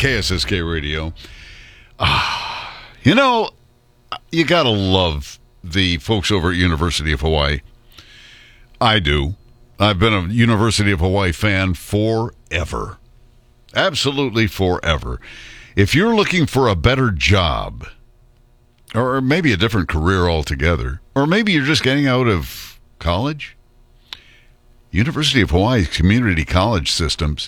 KSSK Radio. You know, you got to love the folks over at University of Hawaii. I do. I've been a University of Hawaii fan forever. Absolutely forever. If you're looking for a better job, or maybe a different career altogether, or maybe you're just getting out of college, University of Hawaii's community college systems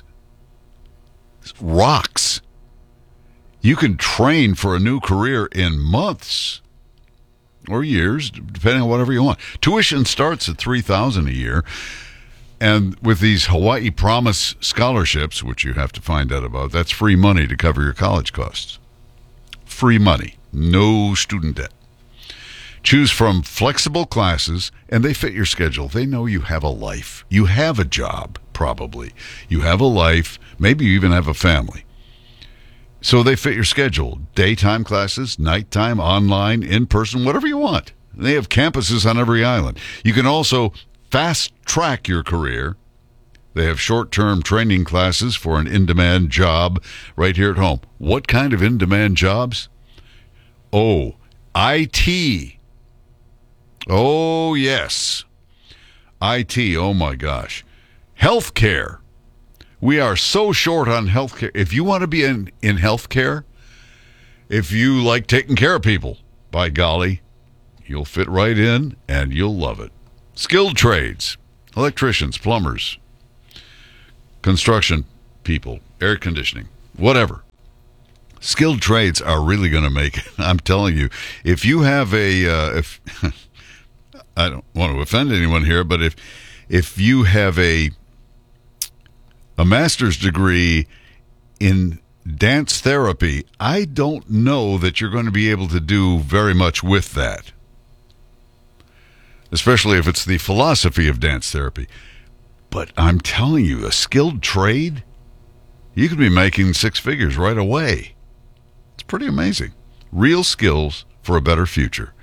rocks. You can train for a new career in months or years, depending on whatever you want. Tuition starts at $3,000 a year. And with these Hawaii Promise scholarships, which you have to find out about, that's free money to cover your college costs. Free money. No student debt. Choose from flexible classes, and they fit your schedule. They know you have a life. You have a job, probably. You have a life. Maybe you even have a family. So they fit your schedule. Daytime classes, nighttime, online, in-person, whatever you want. They have campuses on every island. You can also fast-track your career. They have short-term training classes for an in-demand job right here at home. What kind of in-demand jobs? Oh, IT. Oh, yes. IT, oh my gosh. Healthcare. We are so short on healthcare. If you want to be in healthcare, if you like taking care of people, by golly, you'll fit right in and you'll love it. Skilled trades, electricians, plumbers, construction people, air conditioning, whatever. Skilled trades are really going to make it. I'm telling you, if you have if I don't want to offend anyone here, but if you have a master's degree in dance therapy, I don't know that you're going to be able to do very much with that. Especially if it's the philosophy of dance therapy. But I'm telling you, a skilled trade, you could be making six figures right away. It's pretty amazing. Real skills for a better future.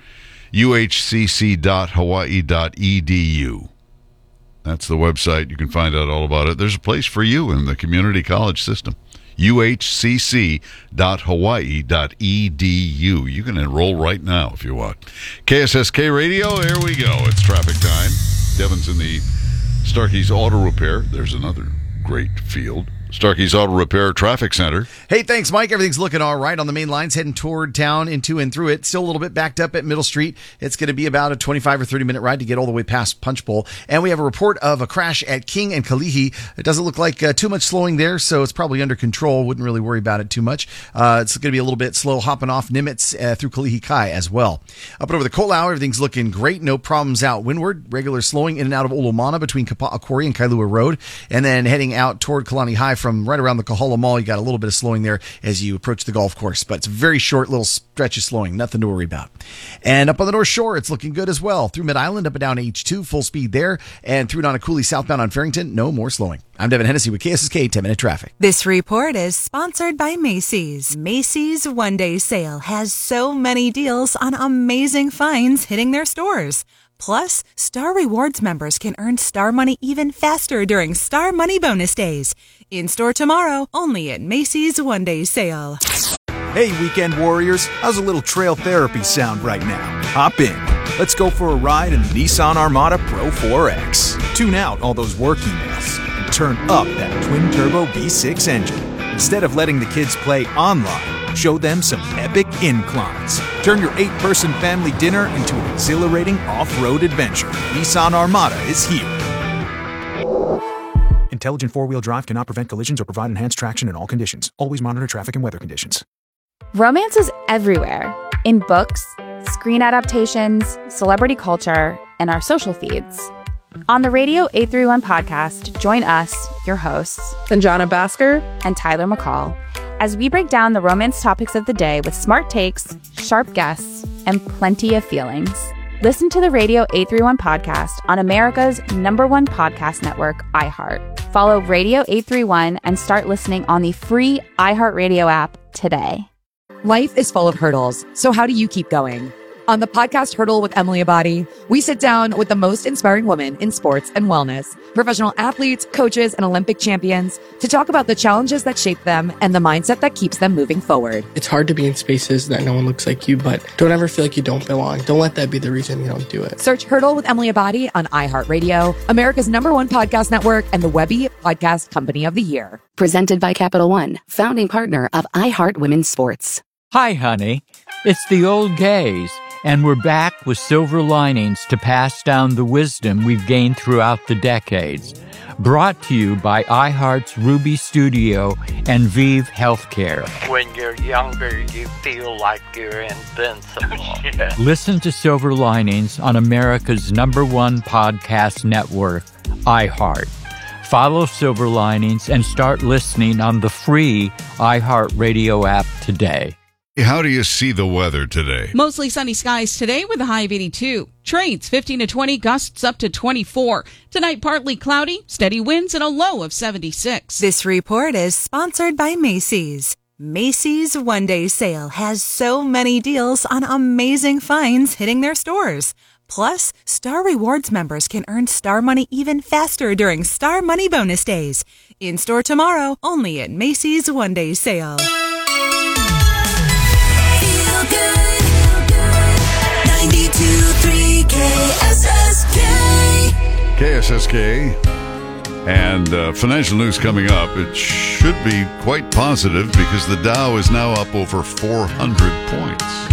uhcc.hawaii.edu. That's the website. You can find out all about it. There's a place for you in the community college system. uhcc.hawaii.edu. You can enroll right now if you want. KSSK Radio, here we go. It's traffic time. Devin's in the Starkey's Auto Repair. There's another great field. Starkey's Auto Repair Traffic Center. Hey, thanks, Mike. Everything's looking all right on the main lines, heading toward town, into and through it. Still a little bit backed up at Middle Street. It's going to be about a 25 or 30-minute ride to get all the way past Punch Bowl. And we have a report of a crash at King and Kalihi. It doesn't look like too much slowing there, so it's probably under control. Wouldn't really worry about it too much. It's going to be a little bit slow hopping off Nimitz through Kalihi Kai as well. Up and over the Kolau, everything's looking great. No problems out windward. Regular slowing in and out of Olomana between Kapa'a Quarry and Kailua Road. And then heading out toward Kalani High from right around the Kahala Mall. You got a little bit of slowing there as you approach the golf course, but it's a very short little stretch of slowing. Nothing to worry about. And up on the North Shore, it's looking good as well. Through Mid-Island, up and down H2, full speed there. And through Nanakuli, southbound on Farrington, no more slowing. I'm Devin Hennessy with KSSK 10-Minute Traffic. This report is sponsored by Macy's. Macy's one-day sale has so many deals on amazing finds hitting their stores. Plus, Star Rewards members can earn Star Money even faster during Star Money Bonus Days. In store tomorrow, only at Macy's one-day sale. Hey, weekend warriors, how's a little trail therapy sound right now? Hop in. Let's go for a ride in the Nissan Armada Pro 4X. Tune out all those work emails and turn up that twin-turbo V6 engine. Instead of letting the kids play online, show them some epic inclines. Turn your 8-person family dinner into an exhilarating off-road adventure. Nissan Armada is here. Intelligent four-wheel drive cannot prevent collisions or provide enhanced traction in all conditions. Always monitor traffic and weather conditions. Romance is everywhere. In books, screen adaptations, celebrity culture, and our social feeds. On the Radio 831 podcast, join us, your hosts, Sanjana Bhaskar and Tyler McCall, as we break down the romance topics of the day with smart takes, sharp guests, and plenty of feelings. Listen to the Radio 831 podcast on America's #1 podcast network, iHeart. Follow Radio 831 and start listening on the free iHeartRadio app today. Life is full of hurdles, so how do you keep going? On the podcast Hurdle with Emily Abadi, we sit down with the most inspiring women in sports and wellness, professional athletes, coaches, and Olympic champions to talk about the challenges that shape them and the mindset that keeps them moving forward. It's hard to be in spaces that no one looks like you, but don't ever feel like you don't belong. Don't let that be the reason you don't do it. Search Hurdle with Emily Abadi on iHeartRadio, America's #1 podcast network, and the Webby Podcast Company of the Year. Presented by Capital One, founding partner of iHeart Women's Sports. Hi, honey. It's the old gays, and we're back with silver linings to pass down the wisdom we've gained throughout the decades. Brought to you by iHeart's Ruby Studio and Vive Healthcare. When you're younger, you feel like you're invincible. Yeah. Listen to Silver Linings on America's #1 podcast network, iHeart. Follow Silver Linings and start listening on the free iHeartRadio app today. How do you see the weather today? Mostly sunny skies today with a high of 82. Trades 15 to 20, gusts up to 24. Tonight, partly cloudy, steady winds, and a low of 76. This report is sponsored by Macy's. Macy's one-day sale has so many deals on amazing finds hitting their stores. Plus, Star Rewards members can earn Star Money even faster during Star Money Bonus Days. In store tomorrow, only at Macy's one-day sale. Feel good. 92.3 KSSK. KSSK. And financial news coming up. It should be quite positive because the Dow is now up over 400 points.